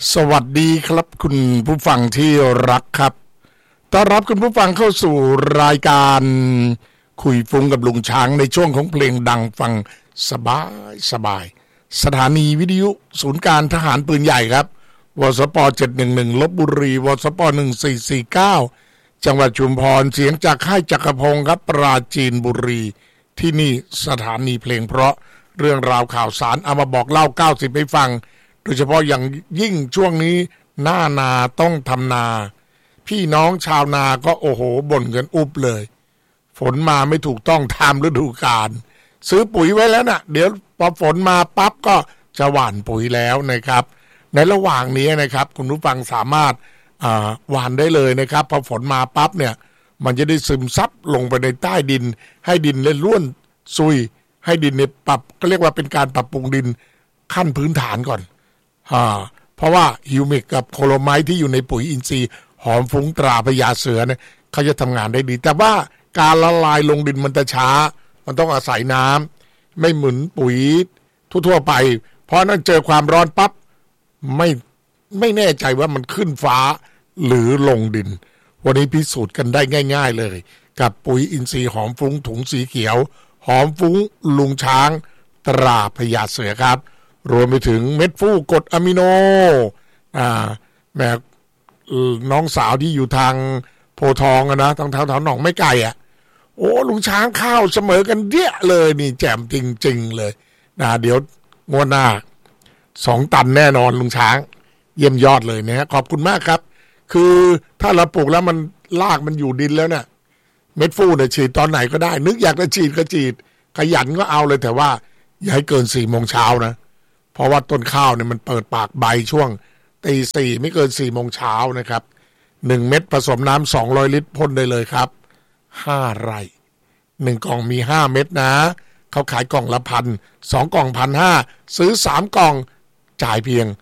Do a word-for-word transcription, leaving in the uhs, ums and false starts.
สวัสดีครับคุณผู้ฟังที่รักครับต้อนรับคุณผู้ฟังเข้าสู่รายการคุยฟุ้งกับลุงช้างในช่วงของเพลงดังฟังสบายสบายสถานีวิทยุศูนย์การทหารปืนใหญ่ครับวสปเจ็ดหนึ่งหนึ่งลพบุรีวสปหนึ่งสี่สี่เก้าจังหวัดชุมพรเสียงจากค่ายจักรพงศ์ครับปราจีนบุรีที่นี่สถานีเพลงเพราะเรื่องราวข่าวสารเอามาบอกเล่าเก้าสิบให้ฟังโดยเฉพาะอย่างยิ่งช่วงนี้หน้านาต้องทำนาพี่น้องชาวนาก็โอ้โหบ่นกันอุบเลยฝนมาไม่ถูกต้องตามฤดูกาลซื้อปุ๋ยไว้แล้วนะเดี๋ยวพอฝนมาปั๊บก็จะหว่านปุ๋ยแล้วนะครับในระหว่างนี้นะครับคุณผู้ฟังสามารถหว่านได้เลยนะครับพอฝนมาปั๊บเนี่ยมันจะได้ซึมซับลงไปในใต้ดินให้ดินเล่นร่วนซุยให้ดินเนี่ยปรับก็เรียกว่าเป็นการปรับปรุงดินขั้นพื้นฐานก่อนอ่าเพราะว่าฮิวมิกกับโคโลไมต์ที่อยู่ในปุ๋ยอินทรีย์หอมฟุ้งตราพญาเสือเนี่ยเขาจะทำงานได้ดีแต่ว่าการละลายลงดินมันจะช้ามันต้องอาศัยน้ำไม่เหมือนปุ๋ยทั่วๆไปเพราะนั้นเจอความร้อนปั๊บไม่ไม่แน่ใจว่ามันขึ้นฟ้าหรือลงดินวันนี้พิสูจน์กันได้ง่ายๆเลยกับปุ๋ยอินทรีย์หอมฟุ้งถุงสีเขียวหอมฟุ้งลุงช้างตราพญาเสือครับรวมไปถึงเม็ดฟูกรดอะมิโนอ่าแม่น้องสาวที่อยู่ทางโพทองอะนะทางแถวๆหนองไม่ไกลอ่ะโอ้ลุงช้างข้าวเสมอกันเดี้ยเลยนี่แจ่มจริงๆเลยนะเดี๋ยวงวดหน้าสองตันแน่นอนลุงช้างเยี่ยมยอดเลยนะฮะขอบคุณมากครับคือถ้าเราปลูกแล้วมันรากมันอยู่ดินแล้วเนี่ยเม็ดฟูเนี่ยฉีดตอนไหนก็ได้นึกอยากจะฉีดก็ฉีดขยันก็เอาเลยแต่ว่าอย่าให้เกินสี่โมงเช้านะเพราะว่าต้นข้าวเนี่ยมันเปิดปากใบช่วงตีสี่ไม่เกินสี่โมงเช้านะครับหนึ่งเม็ดผสมน้ำสองร้อยลิตรพ่นได้เลยครับห้าไร่หนึ่งกล่องมีห้าเม็ดนะเขาขายกล่องละพันสองกล่องพันห้าซื้อสามกล่องจ่ายเพียง